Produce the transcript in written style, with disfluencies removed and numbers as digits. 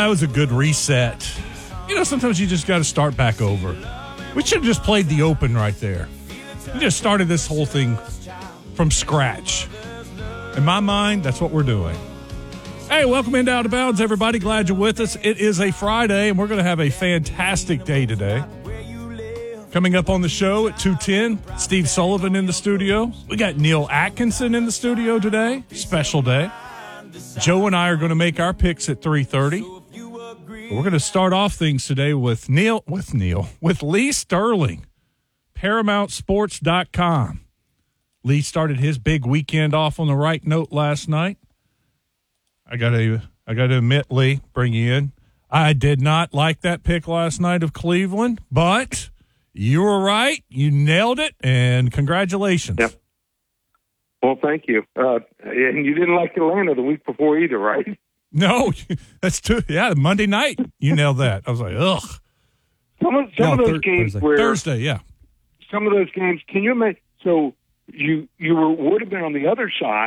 was a good reset. You know, sometimes you just got to start back over. We should have just played the Open right there. We just started this whole thing from scratch. In my mind, that's what we're doing. Hey, welcome into Out of Bounds, everybody. Glad you're with us. It is a Friday, and we're going to have a fantastic day today. Coming up on the show at 2:10, Steve Sullivan in the studio. We got Neil Atkinson in the studio today. Special day. Joe and I are going to make our picks at 3:30. We're going to start off things today with Lee Sterling, ParamountSports.com. Lee started his big weekend off on the right note last night. I got to admit, Lee, bring you in. I did not like that pick last night of Cleveland, but you were right. You nailed it, and congratulations. Yep. Well, thank you. And you didn't like Atlanta the week before either, right? No, that's true. Yeah, Monday night, you nailed that. I was like, ugh. Some of those games Thursday, yeah. Some of those games, can you imagine? So you would have been on the other side.